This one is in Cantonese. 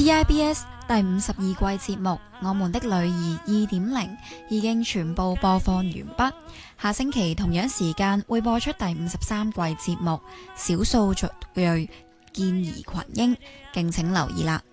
CIBS 第52季節目《我們的女兒2.0》已經全部播放完畢，下星期同樣時間會播出第53季節目《少數族裔見兒群英》，敬請留意啦。